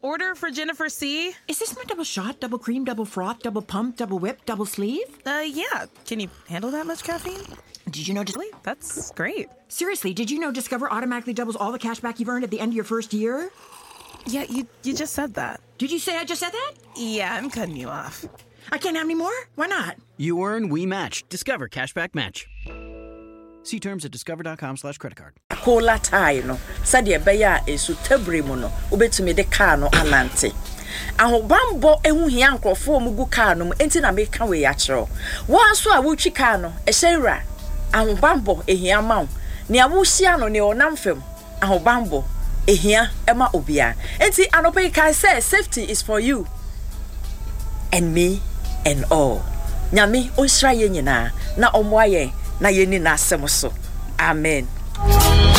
order for Jennifer C. Is this my double shot, double cream, double froth, double pump, double whip, double sleeve? Yeah. Can you handle that much caffeine? Did you know... That's great. Seriously, did you know Discover automatically doubles all the cash back you've earned at the end of your first year? Yeah, you just said that. Did you say I just said that? Yeah, I'm cutting you off. I can't have any more? Why not? You earn, we match. Discover Cashback Match. See terms at discover.com/creditcard. Cola tie no. Sadia beya esu tabre mu no. Ubetumi de car no anante. Ahobambo ehu hia nkrofo mu gu car no enti na me ka we ya kiro. Wa so a wutwi car no ehyenra. Ahobambo ehia mawo. Ne awuhia no ne onamfem. Ahobambo ehia ema obia. Enti anope kai say safety is for you and me and all. Nyame onsra ye nyina na omoaye na yeni na asem so. Amen.